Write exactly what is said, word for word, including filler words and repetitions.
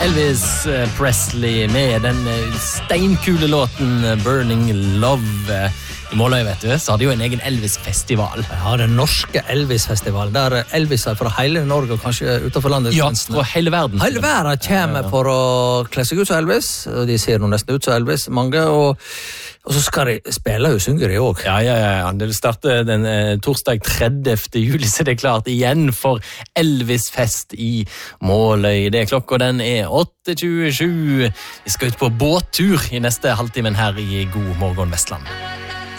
Elvis Presley med den steinkule låten Burning Love. I Måløy, vet du, så hadde jo en egen Elvis-festival. Ja, den norske Elvis-festival, der Elvis er fra hele Norge, og kanskje utenfor landet. Ja, fra hele verden. Hele verden kommer for å kle seg ut som Elvis, og de ser nå nesten ut som Elvis, mange, og, og så skal de spille og synge de også. Ja, ja, ja, det starter den eh, torsdag tredivte juli, så det er klart igjen for Elvis-fest i Måløy. Det er klokka, den er åtte tjuesju. Vi skal ut på båttur i neste halvtimen her i God morgen Vestland.